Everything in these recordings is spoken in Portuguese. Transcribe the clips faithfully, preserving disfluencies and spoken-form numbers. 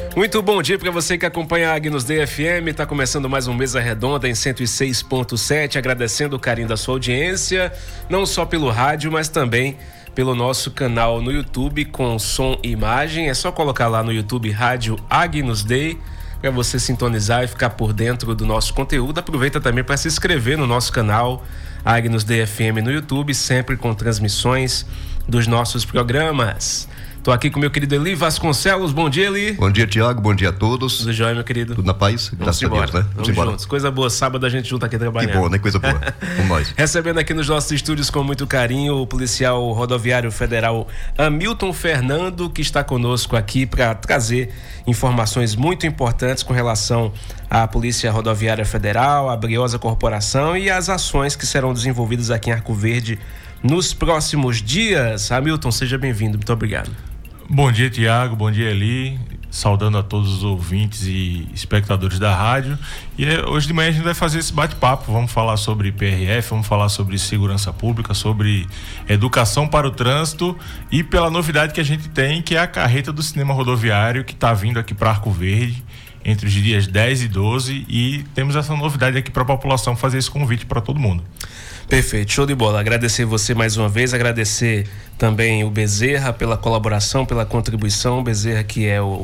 Muito bom dia para você que acompanha a Agnus Dei F M. Está começando mais um Mesa Redonda em cento e seis ponto sete, agradecendo o carinho da sua audiência, não só pelo rádio, mas também pelo nosso canal no YouTube com som e imagem. É só colocar lá no YouTube Rádio Agnus Dei para você sintonizar e ficar por dentro do nosso conteúdo. Aproveita também para se inscrever no nosso canal Agnus Dei F M no YouTube, sempre com transmissões dos nossos programas. Tô aqui com meu querido Eli Vasconcelos. Bom dia, Eli. Bom dia, Tiago. Bom dia a todos. Tudo jóia, meu querido? Tudo na paz? Graças a Deus, né? Vamos, Vamos juntos. Coisa boa. Sábado a gente junto aqui trabalhando. Que bom, né? Coisa boa. Com nós. Recebendo aqui nos nossos estúdios com muito carinho o policial rodoviário federal Hamilton Fernando, que está conosco aqui para trazer informações muito importantes com relação à Polícia Rodoviária Federal, à Briosa Corporação e às ações que serão desenvolvidas aqui em Arco Verde nos próximos dias. Hamilton, seja bem-vindo. Muito obrigado. Bom dia, Tiago. Bom dia, Eli. Saudando a todos os ouvintes e espectadores da rádio. E hoje de manhã a gente vai fazer esse bate-papo. Vamos falar sobre P R F, vamos falar sobre segurança pública, sobre educação para o trânsito e pela novidade que a gente tem, que é a carreta do cinema rodoviário, que está vindo aqui para Arco Verde entre os dias dez e doze, e temos essa novidade aqui para a população, fazer esse convite para todo mundo. Perfeito, show de bola. Agradecer você mais uma vez, agradecer também o Bezerra pela colaboração, pela contribuição. O Bezerra, que é o,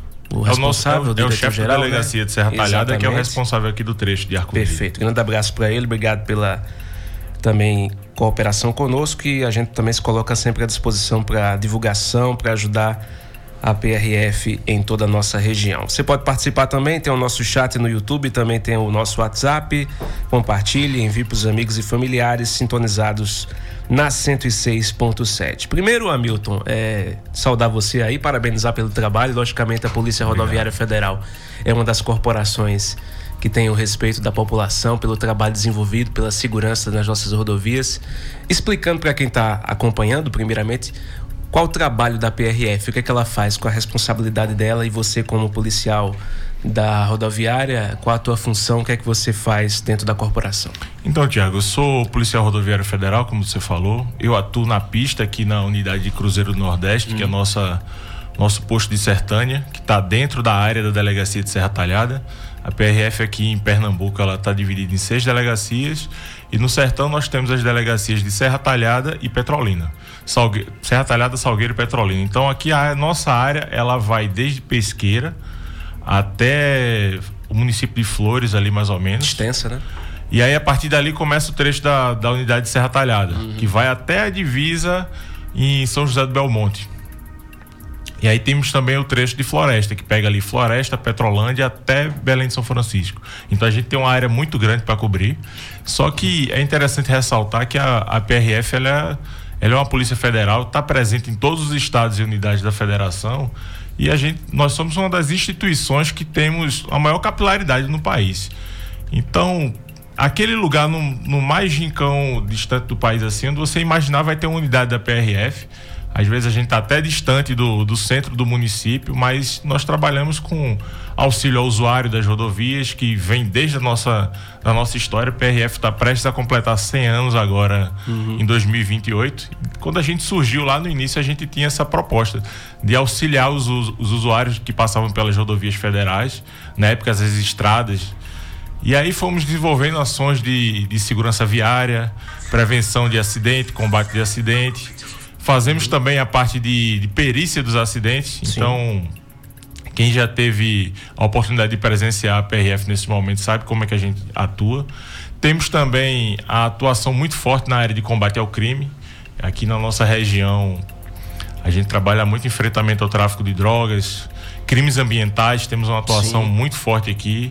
o responsável, é o, é o chefe da delegacia, né, de Serra Talhada, exatamente, que é o responsável aqui do trecho de Arco Verde. Perfeito, grande abraço para ele, obrigado pela também cooperação conosco, e a gente também se coloca sempre à disposição para divulgação, para ajudar a P R F em toda a nossa região. Você pode participar também, tem o nosso chat no YouTube, também tem o nosso WhatsApp. Compartilhe, envie para os amigos e familiares sintonizados na cento e seis ponto sete. Primeiro, Hamilton, é, saudar você aí, parabenizar pelo trabalho. Logicamente, a Polícia Rodoviária Federal é uma das corporações que tem o respeito da população pelo trabalho desenvolvido, pela segurança nas nossas rodovias. Explicando para quem está acompanhando, primeiramente, qual o trabalho da P R F, o que é que ela faz, com a responsabilidade dela, e você como policial da rodoviária, qual a tua função, o que é que você faz dentro da corporação? Então, Tiago, eu sou policial rodoviário federal, como você falou. Eu atuo na pista aqui na unidade de Cruzeiro do Nordeste, hum. que é nossa, nosso posto de Sertânia, que está dentro da área da delegacia de Serra Talhada. A P R F aqui em Pernambuco, ela está dividida em seis delegacias, e no Sertão nós temos as delegacias de Serra Talhada e Petrolina. Salgue... Serra Talhada, Salgueiro e Petrolina. Então aqui a nossa área, ela vai desde Pesqueira até o município de Flores, ali mais ou menos. Extensa, né? E aí a partir dali começa o trecho da, da unidade de Serra Talhada, uhum. que vai até a divisa em São José do Belmonte. E aí temos também o trecho de Floresta, que pega ali Floresta, Petrolândia até Belém de São Francisco. Então a gente tem uma área muito grande para cobrir. Só que é interessante ressaltar que a, a P R F ela é, ela é uma polícia federal, está presente em todos os estados e unidades da federação, e a gente, nós somos uma das instituições que temos a maior capilaridade no país. Então, aquele lugar no, no mais rincão distante do país, assim, onde você imaginar vai ter uma unidade da P R F. Às vezes a gente está até distante do, do centro do município, mas nós trabalhamos com auxílio ao usuário das rodovias, que vem desde a nossa, da nossa história. A P R F está prestes a completar cem anos agora, uhum. em dois mil e vinte e oito. Quando a gente surgiu lá no início, a gente tinha essa proposta de auxiliar os, os usuários que passavam pelas rodovias federais, na época as estradas. E aí fomos desenvolvendo ações de, de segurança viária, prevenção de acidente, combate de acidente. Fazemos também a parte de, de perícia dos acidentes. Sim. Então, quem já teve a oportunidade de presenciar a P R F nesse momento sabe como é que a gente atua. Temos também a atuação muito forte na área de combate ao crime. Aqui na nossa região, a gente trabalha muito em enfrentamento ao tráfico de drogas, crimes ambientais. Temos uma atuação Sim. muito forte aqui.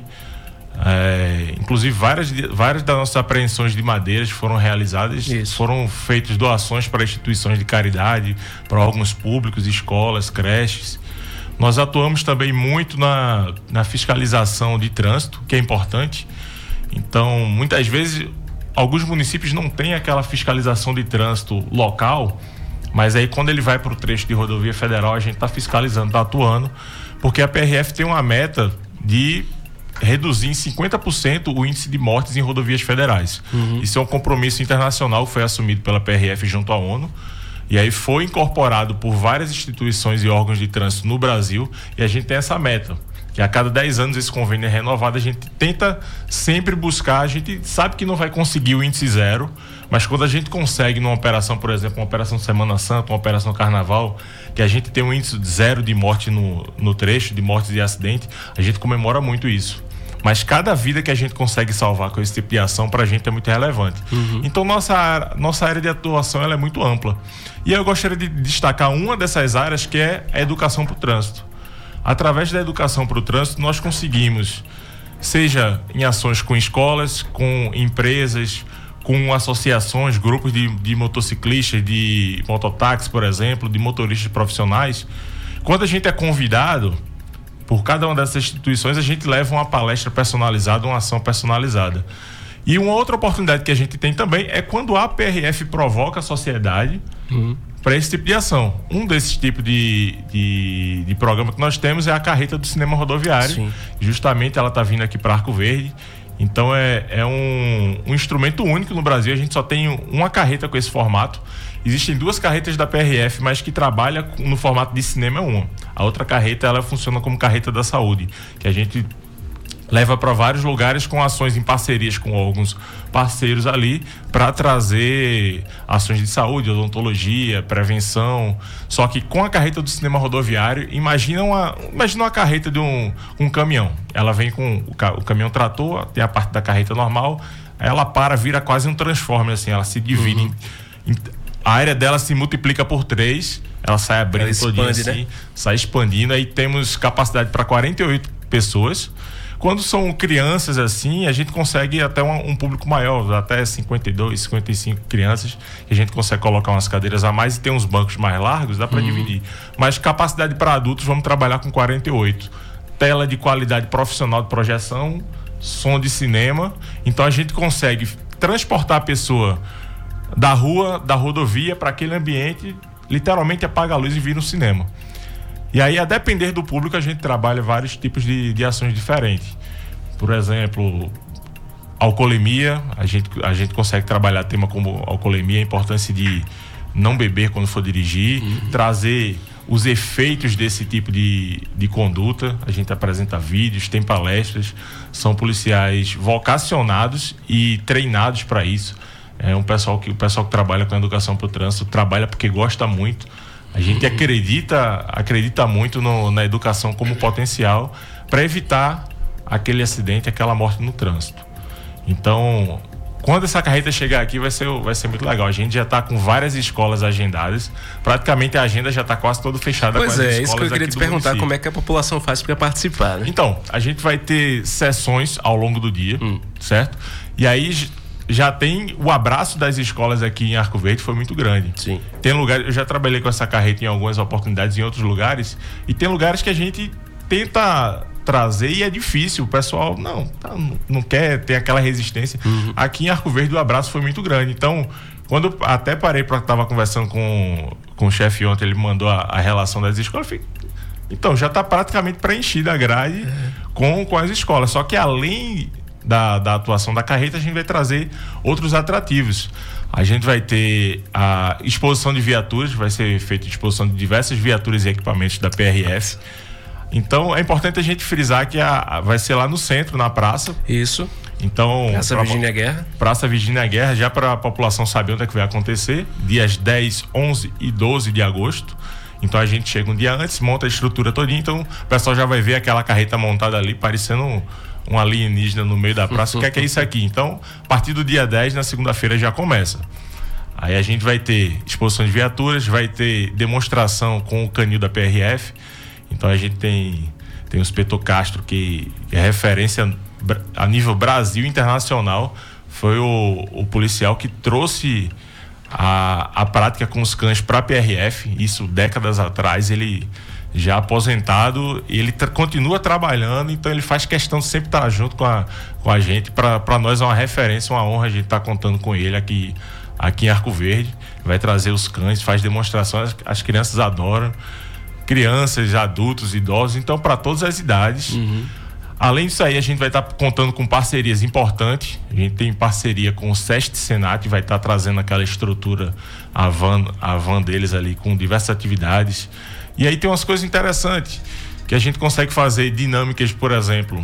É, inclusive várias, várias das nossas apreensões de madeiras foram realizadas, Isso. foram feitas doações para instituições de caridade, para órgãos públicos, escolas, creches. Nós atuamos também muito na, na fiscalização de trânsito, que é importante. Então, muitas vezes, alguns municípios não têm aquela fiscalização de trânsito local, mas aí quando ele vai para o trecho de rodovia federal, a gente está fiscalizando, está atuando, porque a P R F tem uma meta de reduzir em cinquenta por cento o índice de mortes em rodovias federais. Uhum. Isso é um compromisso internacional que foi assumido pela P R F junto à ONU, E aí foi incorporado por várias instituições e órgãos de trânsito no Brasil, e a gente tem essa meta, que a cada dez anos esse convênio é renovado. A gente tenta sempre buscar, a gente sabe que não vai conseguir o índice zero, mas quando a gente consegue numa operação, por exemplo, uma operação Semana Santa, uma operação Carnaval, que a gente tem um índice zero de morte no, no trecho, de mortes e acidentes, a gente comemora muito isso. Mas cada vida que a gente consegue salvar com esse tipo de ação, pra gente é muito relevante. Uhum. Então nossa, nossa área de atuação ela é muito ampla. E eu gostaria de destacar uma dessas áreas, que é a educação para o trânsito. Através da educação para o trânsito, nós conseguimos, seja em ações com escolas, com empresas, com associações, grupos de, de motociclistas, de mototáxis, por exemplo, de motoristas profissionais. Quando a gente é convidado por cada uma dessas instituições, a gente leva uma palestra personalizada, uma ação personalizada. E uma outra oportunidade que a gente tem também é quando a P R F provoca a sociedade uhum. para esse tipo de ação. Um desses tipos de, de, de programa que nós temos é a carreta do cinema rodoviário. Sim. Justamente ela está vindo aqui para Arco Verde. Então é, é um, um instrumento único no Brasil. A gente só tem uma carreta com esse formato. Existem duas carretas da P R F, mas que trabalha no formato de cinema é uma. A outra carreta, ela funciona como carreta da saúde, que a gente leva para vários lugares com ações em parcerias com alguns parceiros ali para trazer ações de saúde, odontologia, prevenção. Só que com a carreta do cinema rodoviário, imagina uma, imagina uma carreta de um, um caminhão. Ela vem com o, o caminhão trator, tem a parte da carreta normal, ela para, vira quase um transformer, assim, ela se divide uhum. em, em, a área dela se multiplica por três, ela sai abrindo ela todinha expande, assim, né? Sai expandindo, aí temos capacidade para quarenta e oito pessoas. Quando são crianças assim, a gente consegue até um, um público maior, até cinquenta e dois, cinquenta e cinco crianças, que a gente consegue colocar umas cadeiras a mais e tem uns bancos mais largos, dá para uhum. dividir. Mas capacidade para adultos, vamos trabalhar com quarenta e oito. Tela de qualidade profissional de projeção, som de cinema. Então a gente consegue transportar a pessoa da rua, da rodovia para aquele ambiente, literalmente apaga a luz e vira um cinema. E aí, a depender do público, a gente trabalha vários tipos de, de ações diferentes. Por exemplo, alcoolemia, a gente, a gente consegue trabalhar tema como alcoolemia, a importância de não beber quando for dirigir, uhum. trazer os efeitos desse tipo de, de conduta. A gente apresenta vídeos, tem palestras, são policiais vocacionados e treinados para isso. É um pessoal que, o pessoal que trabalha com a educação para o trânsito trabalha porque gosta muito. A gente acredita, acredita muito no, na educação como potencial para evitar aquele acidente, aquela morte no trânsito. Então, quando essa carreta chegar aqui, vai ser, vai ser muito legal. A gente já está com várias escolas agendadas. Praticamente a agenda já está quase toda fechada pois com as é, escolas. Pois é, isso que eu queria te perguntar, município. Como é que a população faz para participar, né? Então, a gente vai ter sessões ao longo do dia, hum. certo? E aí já tem o abraço das escolas aqui em Arco Verde, foi muito grande. Sim. Tem lugares, eu já trabalhei com essa carreta em algumas oportunidades em outros lugares, e tem lugares que a gente tenta trazer e é difícil, o pessoal não, tá, não quer, tem aquela resistência. Uhum. Aqui em Arco Verde o abraço foi muito grande. Então, quando eu até parei para estava conversando com, com o chefe ontem, ele me mandou a, a relação das escolas, eu falei, então já está praticamente preenchida a grade é. com, com as escolas, só que além Da, da atuação da carreta, a gente vai trazer outros atrativos. A gente vai ter a exposição de viaturas, vai ser feita exposição de diversas viaturas e equipamentos da P R F. Então, é importante a gente frisar que a, a, vai ser lá no centro, na praça. Isso. Então, Praça pra, Virgínia Guerra. Praça Virgínia Guerra, já para a população saber onde é que vai acontecer, dias dez, onze e doze de agosto. Então a gente chega um dia antes, monta a estrutura todinha, então o pessoal já vai ver aquela carreta montada ali, parecendo um, um alienígena no meio da praça. O que é que é isso aqui? Então, a partir do dia dez, na segunda-feira, já começa. Aí a gente vai ter exposição de viaturas, vai ter demonstração com o canil da P R F. Então a gente tem, tem o Espetor Castro, que é referência a nível Brasil e internacional. Foi o, o policial que trouxe a, a prática com os cães para a P R F, isso décadas atrás. Ele já aposentado, ele tra- continua trabalhando, então ele faz questão de sempre estar junto com a, com a gente. Para nós é uma referência, uma honra a gente estar contando com ele aqui, aqui em Arco Verde. Vai trazer os cães, faz demonstrações, as crianças adoram, crianças, adultos, idosos, então para todas as idades. Uhum. Além disso aí, a gente vai estar contando com parcerias importantes. A gente tem parceria com o SEST Senat, vai estar trazendo aquela estrutura, a van, a van deles ali, com diversas atividades. E aí tem umas coisas interessantes, que a gente consegue fazer dinâmicas, por exemplo.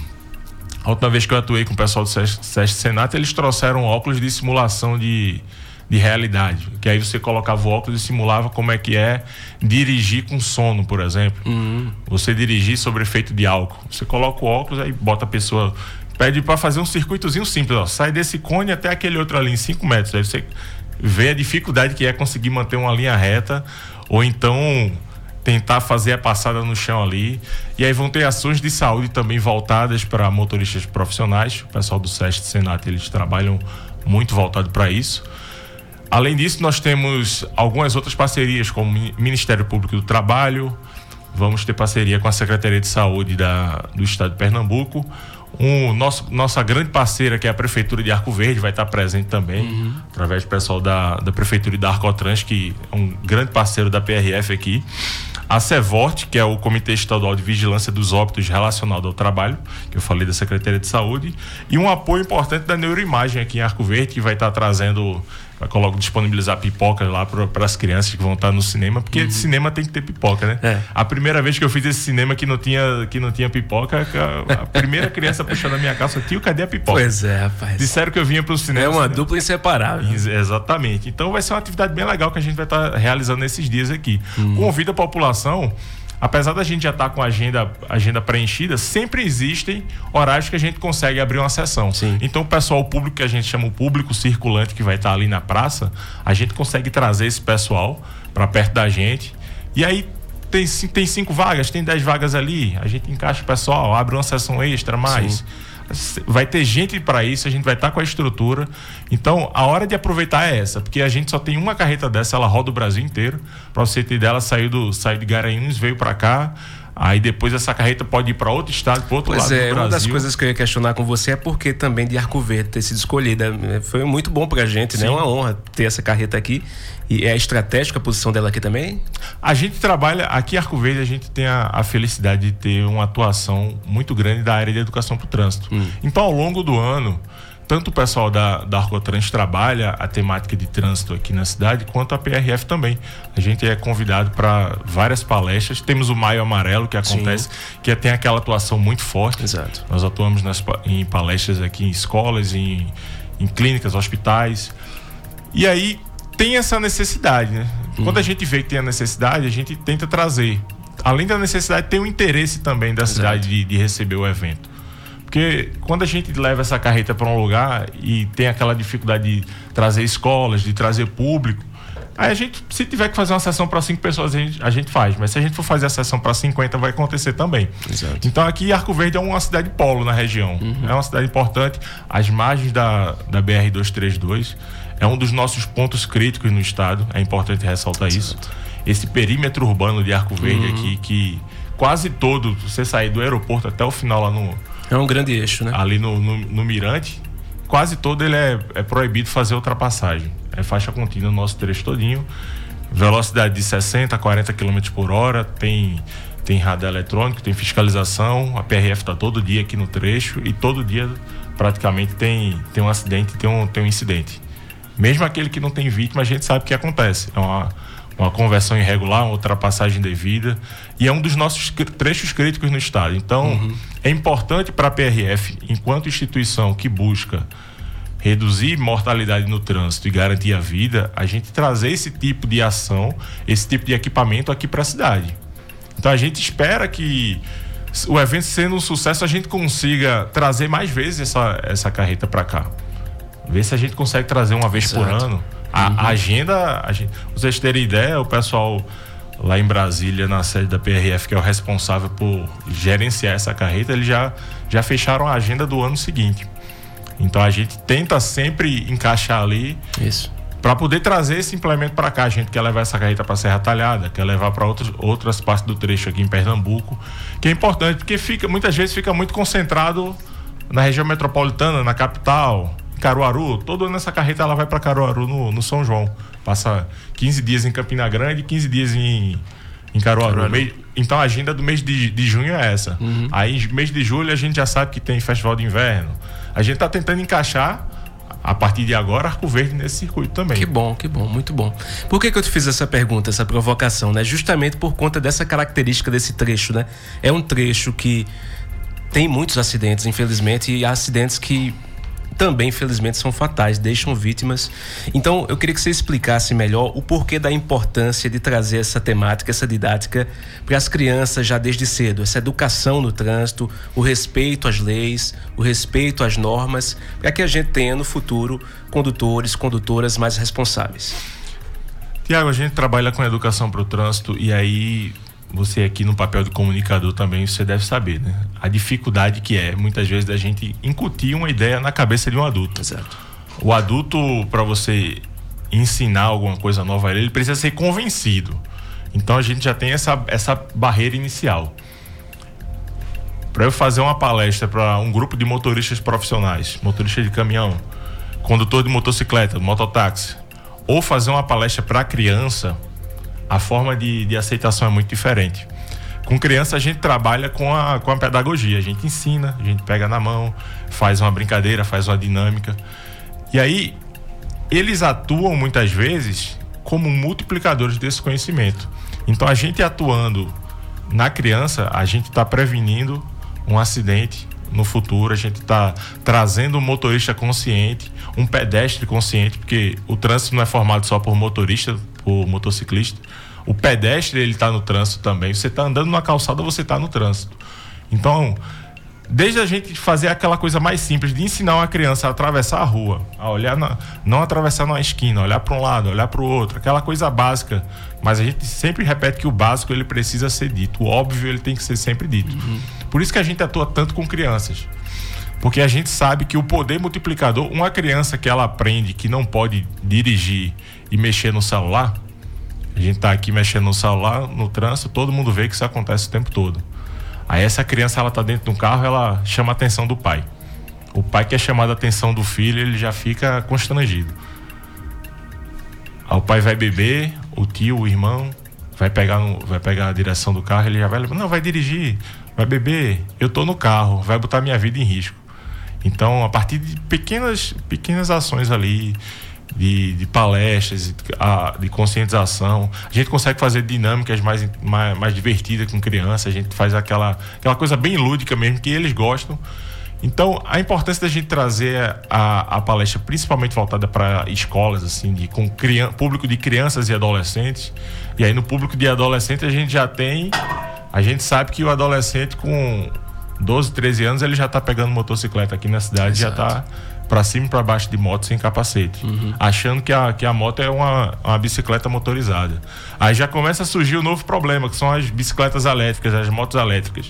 A última vez que eu atuei com o pessoal do SEST Senat, eles trouxeram óculos de simulação de, de realidade. Que aí você colocava o óculos e simulava como é que é dirigir com sono, por exemplo. Uhum. Você dirigir sob efeito de álcool. Você coloca o óculos, aí bota a pessoa... Pede para fazer um circuitozinho simples, ó. Sai desse cone até aquele outro ali em cinco metros. Aí você vê a dificuldade que é conseguir manter uma linha reta, ou então... tentar fazer a passada no chão ali. E aí vão ter ações de saúde também voltadas para motoristas profissionais. O pessoal do SEST Senat, eles trabalham muito voltado para isso. Além disso, nós temos algumas outras parcerias com o Ministério Público do Trabalho. Vamos ter parceria com a Secretaria de Saúde da, do Estado de Pernambuco. Um, nosso, nossa grande parceira, que é a Prefeitura de Arco Verde, vai estar presente também, uhum. através do pessoal da, da Prefeitura e da Arcotrans, que é um grande parceiro da P R F aqui. A SEVORT, que é o Comitê Estadual de Vigilância dos Óbitos relacionado ao trabalho, que eu falei da Secretaria de Saúde, e um apoio importante da Neuroimagem aqui em Arco Verde, que vai estar trazendo, vai colocar, disponibilizar pipocas lá para as crianças que vão estar no cinema, porque uhum. cinema tem que ter pipoca, né? É. A primeira vez que eu fiz esse cinema que não tinha, que não tinha pipoca, a, a primeira criança puxando a minha calça, tio, cadê a pipoca? Pois é, rapaz. Disseram que eu vinha para o cinema. É uma cinema. dupla inseparável. Exatamente. Então vai ser uma atividade bem legal que a gente vai estar realizando nesses dias aqui. Uhum. Convido a população, apesar da gente já estar com a agenda, agenda preenchida, sempre existem horários que a gente consegue abrir uma sessão. Sim. Então o pessoal, o público que a gente chama o público circulante, que vai estar ali na praça, a gente consegue trazer esse pessoal para perto da gente. E aí tem, tem cinco vagas, tem dez vagas ali, a gente encaixa o pessoal, abre uma sessão extra mais. Sim. Vai ter gente para isso, a gente vai estar com a estrutura. Então a hora de aproveitar é essa, porque a gente só tem uma carreta dessa, ela roda o Brasil inteiro. Para você ter dela, saiu, do, saiu de Garanhuns, veio para cá. Aí depois essa carreta pode ir para outro estado, para outro pois lado é, do Brasil. Uma das coisas que eu ia questionar com você é porque também de Arco Verde ter sido escolhida. Foi muito bom pra gente, Sim. né? É uma honra ter essa carreta aqui. E é estratégica a posição dela aqui também? A gente trabalha, aqui em Arco Verde a gente tem a, a felicidade de ter uma atuação muito grande da área de educação para o trânsito. Hum. Então ao longo do ano, tanto o pessoal da, da Arcotrans trabalha a temática de trânsito aqui na cidade, quanto a P R F também. A gente é convidado para várias palestras. Temos o Maio Amarelo, que acontece, Sim. que tem aquela atuação muito forte. Exato. Nós atuamos nas, em palestras aqui em escolas, em, em clínicas, hospitais. E aí tem essa necessidade, né? Hum. Quando a gente vê que tem a necessidade, a gente tenta trazer. Além da necessidade, tem o interesse também da Exato. cidade de, de receber o evento. Porque quando a gente leva essa carreta para um lugar e tem aquela dificuldade de trazer escolas, de trazer público, aí a gente, se tiver que fazer uma sessão para cinco pessoas, a gente, a gente faz. Mas se a gente for fazer a sessão para cinquenta, vai acontecer também. Exato. Então aqui Arco Verde é uma cidade polo na região. Uhum. É uma cidade importante. As margens da, da B R duzentos e trinta e dois é um dos nossos pontos críticos no estado. É importante ressaltar Exato. isso. Esse perímetro urbano de Arco Verde uhum. aqui, que quase todo, você sair do aeroporto até o final lá no... É um grande eixo, né? Ali no, no, no Mirante, quase todo ele é, é proibido fazer ultrapassagem. É faixa contínua no nosso trecho todinho. Velocidade de sessenta a quarenta quilômetros por hora. Tem, tem radar eletrônico, tem fiscalização. A P R F está todo dia aqui no trecho e todo dia praticamente tem, tem um acidente, tem um, tem um incidente. Mesmo aquele que não tem vítima, a gente sabe o que acontece. É uma... uma conversão irregular, uma ultrapassagem indevida, e é um dos nossos trechos críticos no estado. Então, uhum. é importante para a P R F, enquanto instituição que busca reduzir mortalidade no trânsito e garantir a vida, a gente trazer esse tipo de ação, esse tipo de equipamento aqui para a cidade. Então, a gente espera que o evento sendo um sucesso, a gente consiga trazer mais vezes essa, essa carreta para cá. Ver se a gente consegue trazer uma vez Exato. por ano. A, uhum. a agenda, a gente, vocês terem ideia, o pessoal lá em Brasília, na sede da P R F, que é o responsável por gerenciar essa carreta, eles já, já fecharam a agenda do ano seguinte. Então a gente tenta sempre encaixar ali isso para poder trazer esse implemento para cá. A gente quer levar essa carreta para Serra Talhada, quer levar para outras, outras partes do trecho aqui em Pernambuco, que é importante porque fica, muitas vezes fica muito concentrado na região metropolitana, na capital, Caruaru. Todo ano essa carreta ela vai para Caruaru no, no São João. Passa quinze dias em Campina Grande, quinze dias em, Em Caruaru. Caruaru. Mês, então a agenda do mês de, de junho é essa. Uhum. Aí mês de julho a gente já sabe que tem Festival de Inverno. A gente está tentando encaixar, a partir de agora, Arco Verde nesse circuito também. Que bom, que bom, muito bom. Por que que eu te fiz essa pergunta, essa provocação, né? Justamente por conta dessa característica desse trecho, né? É um trecho que tem muitos acidentes, infelizmente, e acidentes que também, infelizmente, são fatais, deixam vítimas. Então, eu queria que você explicasse melhor o porquê da importância de trazer essa temática, essa didática para as crianças já desde cedo, essa educação no trânsito, o respeito às leis, o respeito às normas, para que a gente tenha no futuro condutores, condutoras mais responsáveis. Tiago, a gente trabalha com educação para o trânsito e aí você aqui no papel de comunicador também, você deve saber, né? A dificuldade que é, muitas vezes, da gente incutir uma ideia na cabeça de um adulto. Exato. O adulto, para você ensinar alguma coisa nova a ele, ele precisa ser convencido. Então a gente já tem essa, essa barreira inicial. Para eu fazer uma palestra para um grupo de motoristas profissionais, motorista de caminhão, condutor de motocicleta, mototáxi, ou fazer uma palestra para criança, a forma de, de aceitação é muito diferente. Com criança a gente trabalha com a, com a pedagogia, a gente ensina, a gente pega na mão, faz uma brincadeira, faz uma dinâmica. E aí eles atuam muitas vezes como multiplicadores desse conhecimento. Então a gente atuando na criança, a gente está prevenindo um acidente no futuro, a gente está trazendo um motorista consciente, um pedestre consciente, porque o trânsito não é formado só por motorista, por motociclista. O pedestre, ele está no trânsito também. Você está andando na calçada, você está no trânsito. Então, desde a gente fazer aquela coisa mais simples de ensinar uma criança a atravessar a rua, a olhar, na, não atravessar numa esquina, olhar para um lado, olhar para o outro, aquela coisa básica. Mas a gente sempre repete que o básico ele precisa ser dito, o óbvio ele tem que ser sempre dito. Uhum. Por isso que a gente atua tanto com crianças. Porque a gente sabe que o poder multiplicador, uma criança que ela aprende que não pode dirigir e mexer no celular, a gente tá aqui mexendo no celular, no trânsito, todo mundo vê que isso acontece o tempo todo. Aí essa criança, ela tá dentro de um carro, ela chama a atenção do pai. O pai que é chamado a atenção do filho, ele já fica constrangido. Aí o pai vai beber, o tio, o irmão, vai pegar, no, vai pegar a direção do carro, ele já vai, não, vai dirigir, vai beber, eu tô no carro, vai botar minha vida em risco. Então, a partir de pequenas, pequenas ações ali, de, de palestras, de, de conscientização, a gente consegue fazer dinâmicas mais, mais, mais divertidas com criança, a gente faz aquela, aquela coisa bem lúdica mesmo, que eles gostam. Então, a importância da gente trazer a, a palestra, principalmente voltada para escolas, assim, de, com crian- público de crianças e adolescentes. E aí, no público de adolescentes, a gente já tem... A gente sabe que o adolescente com doze, treze anos, ele já está pegando motocicleta aqui na cidade, exato, já está para cima e para baixo de moto sem capacete, uhum, achando que a, que a moto é uma, uma bicicleta motorizada. Aí já começa a surgir um novo problema, que são as bicicletas elétricas, as motos elétricas.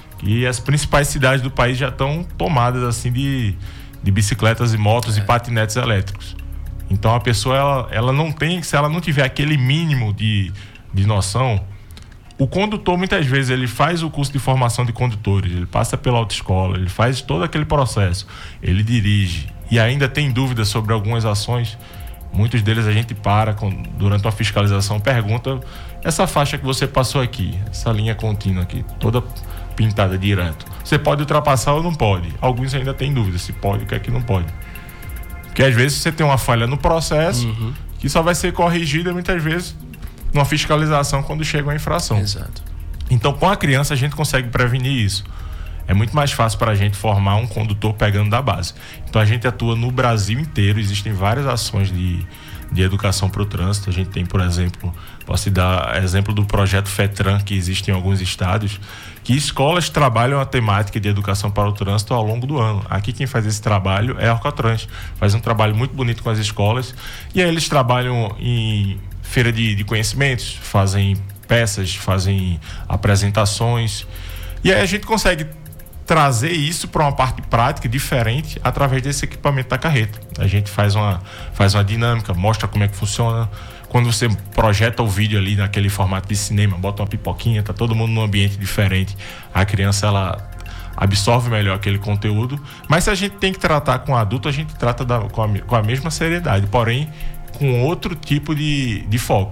E as principais cidades do país já estão tomadas assim de, de bicicletas e motos é. e patinetes elétricos. Então a pessoa, ela, ela não tem, se ela não tiver aquele mínimo de, de noção, o condutor muitas vezes ele faz o curso de formação de condutores, ele passa pela autoescola, ele faz todo aquele processo, ele dirige e ainda tem dúvidas sobre algumas ações. Muitos deles a gente para com, durante uma fiscalização, pergunta: essa faixa que você passou aqui, essa linha contínua aqui, toda pintada direto, você pode ultrapassar ou não pode? Alguns ainda têm dúvidas se pode, o que é que não pode. Porque às vezes você tem uma falha no processo, uhum, que só vai ser corrigida muitas vezes numa fiscalização quando chega uma infração. Exato. Então, com a criança a gente consegue prevenir isso. É muito mais fácil para a gente formar um condutor pegando da base. Então a gente atua no Brasil inteiro, existem várias ações de, de educação para o trânsito. A gente tem, por exemplo, posso dar exemplo do projeto FETRAN, que existe em alguns estados, que escolas trabalham a temática de educação para o trânsito ao longo do ano. Aqui quem faz esse trabalho é a Orcotrans, faz um trabalho muito bonito com as escolas, e aí eles trabalham em feira de, de conhecimentos, fazem peças, fazem apresentações, e aí a gente consegue trazer isso para uma parte prática diferente através desse equipamento da carreta. A gente faz uma, faz uma dinâmica, mostra como é que funciona. Quando você projeta o vídeo ali naquele formato de cinema, bota uma pipoquinha, tá todo mundo num ambiente diferente, a criança ela absorve melhor aquele conteúdo. Mas se a gente tem que tratar com adulto, a gente trata da, com, a, com a mesma seriedade, porém com outro tipo de, de foco.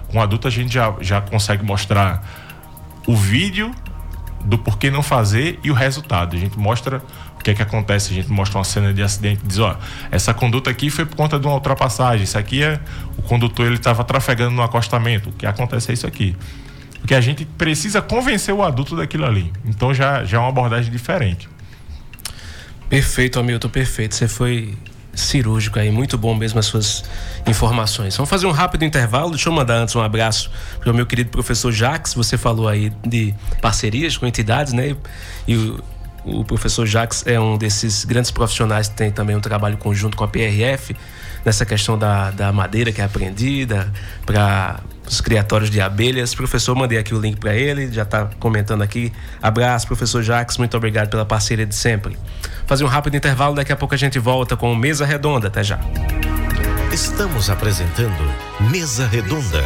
Com adulto a gente já, já consegue mostrar o vídeo do porquê não fazer e o resultado. A gente mostra o que é que acontece, a gente mostra uma cena de acidente, diz, ó, essa conduta aqui foi por conta de uma ultrapassagem, isso aqui é, o condutor ele estava trafegando no acostamento, o que acontece é isso aqui. Porque a gente precisa convencer o adulto daquilo ali. Então já, já é uma abordagem diferente. Perfeito, Hamilton, perfeito. Você foi cirúrgico aí, muito bom mesmo as suas informações. Vamos fazer um rápido intervalo. Deixa eu mandar antes um abraço para o meu querido professor Jacques. Você falou aí de parcerias com entidades, né? E o, o professor Jacques é um desses grandes profissionais que tem também um trabalho conjunto com a P R F nessa questão da, da madeira que é apreendida para os criatórios de abelhas. Professor, mandei aqui o link para ele, já está comentando aqui. Abraço, professor Jacques, muito obrigado pela parceria de sempre. Fazer um rápido intervalo, daqui a pouco a gente volta com Mesa Redonda. Até já. Estamos apresentando Mesa Redonda.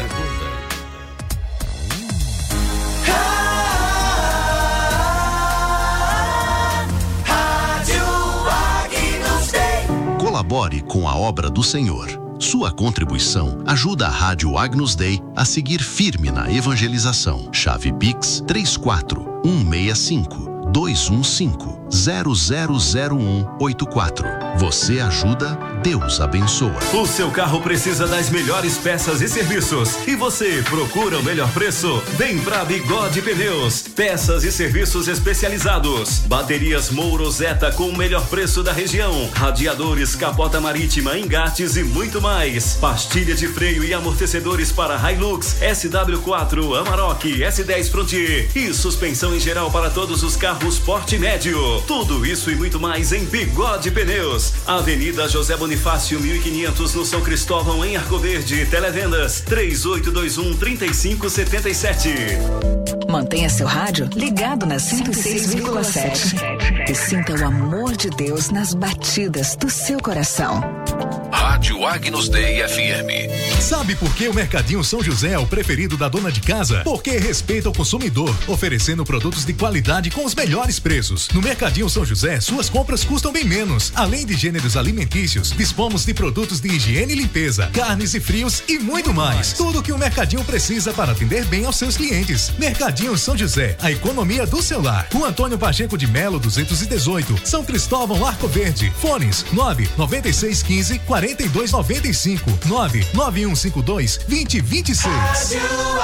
Colabore com a obra do Senhor. Sua contribuição ajuda a Rádio Agnus Dei a seguir firme na evangelização. Chave Pix três quatro um seis cinco dois um cinco zero zero zero um oito quatro. Você ajuda, Deus abençoa. O seu carro precisa das melhores peças e serviços e você procura o melhor preço? Vem pra Bigode Pneus. Peças e serviços especializados. Baterias Mouro Zeta com o melhor preço da região. Radiadores, capota marítima, engates e muito mais. Pastilha de freio e amortecedores para Hilux, S W quatro, Amarok, S dez Frontier e suspensão em geral para todos os carros porte médio. Tudo isso e muito mais em Bigode Pneus. Avenida José Bonifácio, mil e quinhentos, no São Cristóvão, em Arco Verde. Televendas três oito dois um, três cinco sete sete. Mantenha seu rádio ligado na cento e seis vírgula sete e sinta o amor de Deus nas batidas do seu coração. Rádio Agnus Dei F M. Sabe por que o Mercadinho São José é o preferido da dona de casa? Porque respeita o consumidor, oferecendo produtos de qualidade com os melhores preços. No Mercadinho São José, suas compras custam bem menos. Além de gêneros alimentícios, dispomos de produtos de higiene e limpeza, carnes e frios e muito mais. Tudo o que o Mercadinho precisa para atender bem aos seus clientes. Mercadinho São José, a economia do seu lar. Rua Antônio Pacheco de Melo, duzentos e dezoito, São Cristóvão, Arco Verde. Fones nove nove seis um cinco, quatro dois nove cinco, nove nove um cinco dois, dois zero dois seis.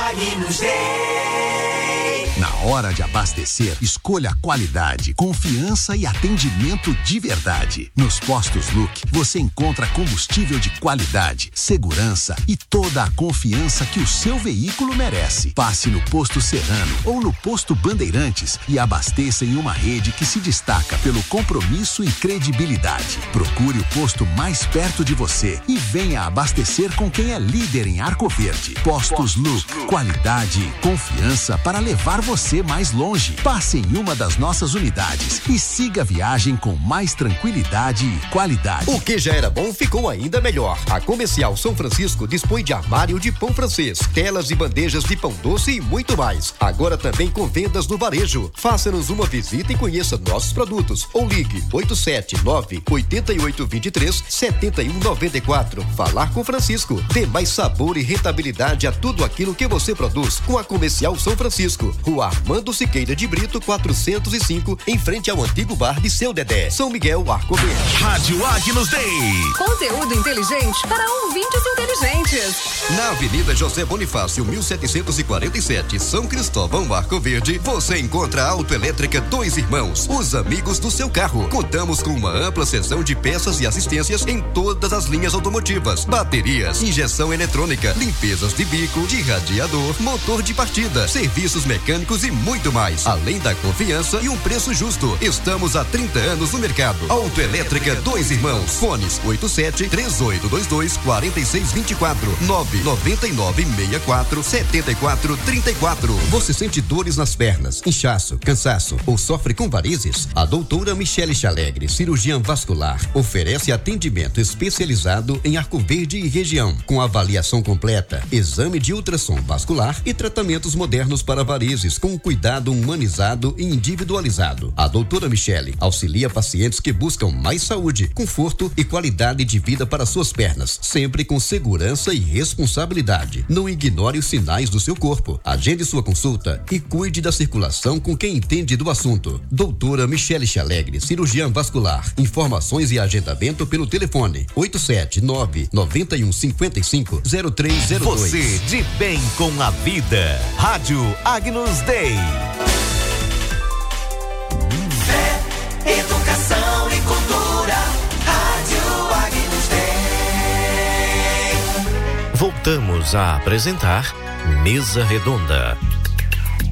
Na hora de abastecer, escolha qualidade, confiança e atendimento de verdade. Nos postos Look, você encontra combustível de qualidade, segurança e toda a confiança que o seu veículo merece. Passe no posto Serrano ou no posto Bandeirantes e abasteça em uma rede que se destaca pelo compromisso e credibilidade. Procure o posto mais perto de você e venha abastecer com quem é líder em Arco Verde. Postos Look, qualidade e confiança para levar você mais longe. Passe em uma das nossas unidades e siga a viagem com mais tranquilidade e qualidade. O que já era bom ficou ainda melhor. A Comercial São Francisco dispõe de armário de pão francês, telas e bandejas de pão doce e muito mais. Agora também com vendas no varejo. Faça-nos uma visita e conheça nossos produtos ou ligue oito sete nove, oito oito dois três, sete um nove quatro. Falar com Francisco. Dê mais sabor e rentabilidade a tudo aquilo que você produz com a Comercial São Francisco. Rua Armando Siqueira de Brito, quatrocentos e cinco, em frente ao antigo bar de Seu Dedé. São Miguel, Arco Verde. Rádio Agnus Dei. Conteúdo inteligente para ouvintes inteligentes. Na Avenida José Bonifácio, mil setecentos e quarenta e sete, São Cristóvão, Arco Verde, você encontra a Autoelétrica Dois Irmãos, os amigos do seu carro. Contamos com uma ampla seção de peças e assistências em todas as linhas automotivas, baterias, injeção eletrônica, limpezas de bico, de radiador, motor de partida, serviços mecânicos e muito mais. Além da confiança e um preço justo. Estamos há trinta anos no mercado. Autoelétrica Dois Irmãos. Fones oito sete, três oito dois dois, quatro seis dois quatro, nove nove nove, seis quatro, sete quatro três quatro. Você sente dores nas pernas, inchaço, cansaço ou sofre com varizes? A doutora Michele Chalegre, cirurgiã vascular, oferece atendimento especializado em Arco Verde e região, com avaliação completa, exame de ultrassom vascular e tratamentos modernos para varizes. meses com um cuidado humanizado e individualizado. A doutora Michele auxilia pacientes que buscam mais saúde, conforto e qualidade de vida para suas pernas, sempre com segurança e responsabilidade. Não ignore os sinais do seu corpo. Agende sua consulta e cuide da circulação com quem entende do assunto. Doutora Michele Chalegre, cirurgiã vascular. Informações e agendamento pelo telefone oito sete nove nove um cinco cinco zero três zero dois. Você de bem com a vida. Rádio Agnus Dei. Fé, educação e cultura. Rádio Agnus Dei. Voltamos a apresentar Mesa Redonda.